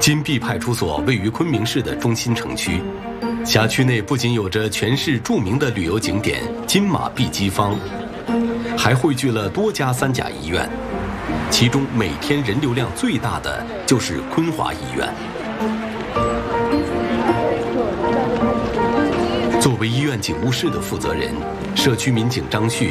金碧派出所位于昆明市的中心城区，辖区内不仅有着全市著名的旅游景点金马碧鸡坊，还汇聚了多家3甲医院，其中每天人流量最大的就是昆华医院。作为医院警务室的负责人，社区民警张旭